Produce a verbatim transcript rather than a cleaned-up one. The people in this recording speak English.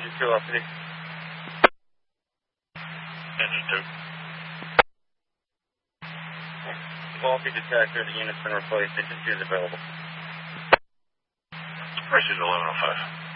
Engine two, Velocity. Engine two. Quality detector, the unit's been replaced. Engine two is available. Pressure's eleven oh five.